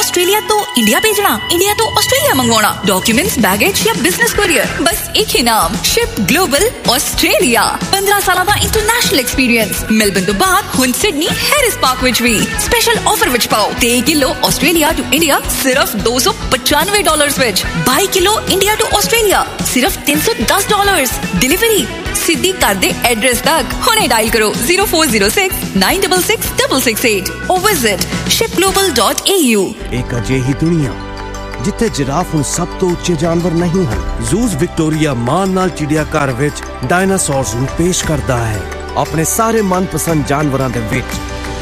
Australia तो India भेजना, India तो ऑस्ट्रेलिया मंगवाना, डॉक्यूमेंट्स, बैगेज या बिजनेस कुरियर, बस एक ही नाम, शिप ग्लोबल ऑस्ट्रेलिया। 15 साल का इंटरनेशनल एक्सपीरियंस। मेलबर्न तो बाद हुन सिडनी हैरिस पार्क विच भी स्पेशल ऑफर विच पाओ 3 किलो ऑस्ट्रेलिया टू इंडिया सिर्फ $295 विच, 2 किलो इंडिया टू ऑस्ट्रेलिया सिर्फ $310। डिलीवरी सीधी कर दे एड्रेस तक। हुने डायल करो 0406 966 668 or visit shipglobal.au। एक अजेही दुनिया जिथे जिराफ उन सब तो उच्चे जानवर नहीं हैं। जूस विक्टोरिया मान नाल चिड़ियाघर विच डायनासोर्स ਨੂੰ ਪੇਸ਼ ਕਰਦਾ ਹੈ ਆਪਣੇ ਸਾਰੇ ਮਨਪਸੰਦ ਜਾਨਵਰਾਂ ਦੇ ਵਿੱਚ।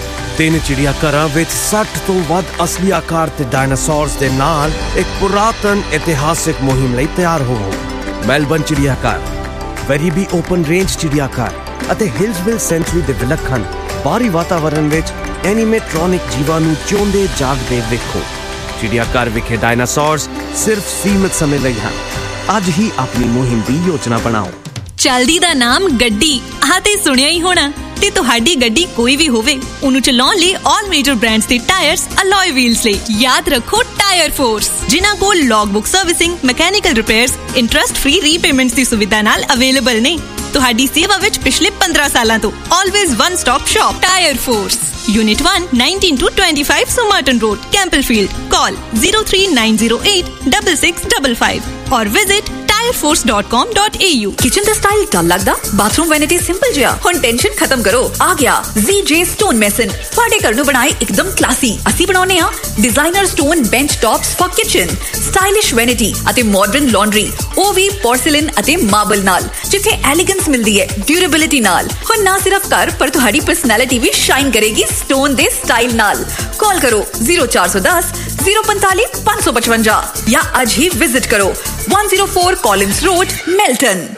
3 चिड़ियाघਰਾਂ ਵਿੱਚ 60 ਤੋਂ ਵੱਧ ਅਸਲੀ ਆਕਾਰ ਤੇ ਡਾਇਨਾਸੋਰਸ ਦੇ ਨਾਲ ਇੱਕ ਪੁਰਾਤਨ ਇਤਿਹਾਸਿਕ ਮੁਹਿੰਮ ਲਈ ਤਿਆਰ ਹੋਵੋ। ਮੈਲਬਨ चिड़ियाघर, ਵੈਰੀਬੀ ਓਪਨ ਰੇਂਜ चिड़ियाघर ਅਤੇ ਹਿਲਸਵਿਲ ਸੈਂਚੁਰੀ ਦੇ ਵਿਲੱਖਣ ਬਾਹਰੀ ਵਾਤਾਵਰਣ ਵਿੱਚ ਐਨੀਮੇਟ੍ਰੋਨਿਕ ਜੀਵਾਂ ਨੂੰ ਜਿਉਂਦੇ ਜਾਗਦੇ ਵੇਖੋ। चिड़ियाघर विखे डायनासोर्स सिर्फ सीमित समय ਲਈ ਹਨ। ਅੱਜ ਹੀ ਆਪਣੀ ਮੁਹਿੰਮ ਦੀ ਯੋਜਨਾ ਬਣਾਓ। ਚਲਦੀ ਦਾ ਨਾਮ ਗੱਡੀ, ਆਹ ਤੇ ਸੁਣਿਆ ਹੀ ਹੋਣਾ। ਤੇ ਤੁਹਾਡੀ ਗੱਡੀ ਕੋਈ ਵੀ ਹੋਵੇ, ਉਹਨੂੰ ਚਲਾਉਣ ਲਈ ਆਲ ਮੇਜਰ ਬ੍ਰਾਂਡਸ ਦੇ ਟਾਇਰਸ, ਅਲੋਏ ਵੀਲਸ ਲਈ ਯਾਦ ਰੱਖੋ ਟਾਇਰ ਫੋਰਸ, ਜਿਨ੍ਹਾਂ ਕੋਲ ਲੌਗਬੁੱਕ servicing, mechanical repairs, interest free repayments ਦੀ ਸੁਵਿਧਾ ਨਾਲ ਅਵੇਲੇਬਲ ਨੇ। ਤੁਹਾਡੀ ਸੇਵਾ ਵਿੱਚ ਪਿਛਲੇ 15 ਸਾਲਾਂ ਤੋਂ always one stop shop tyre force. Unit 1, 19 to 25 Somerton Road, Campbellfield. Call 03908 6655 or visit tireforce.com.au। Kitchen दा स्टाइल डल लगदा, बाथरूम वैनिटी सिंपल जिया, हुन टेंशन खत्म करो। आ गया ZJ स्टोन मेसन। तुहाडे घर नु बनाए एकदम क्लासी। ਅਸੀਂ ਬਣਾਉਨੇ ਆ designer stone bench tops for kitchen, stylish vanity ਅਤੇ मॉडर्न लॉन्ड्री, ਉਹ ਵੀ पोर्सिलेन ਅਤੇ मार्बल ਨਾਲ, ਜਿੱਥੇ एलिगेंस मिलदी है ड्यूरेबिलिटी नाल। हुन ना सिर्फ घर पर तुहाडी पर्सनैलिटी भी शाइन करेगी स्टोन दे स्टाइल नाल। कॉल करो 0410 045 555 या आज ही विजिट करो 104 कॉलिंस रोड, मेल्टन।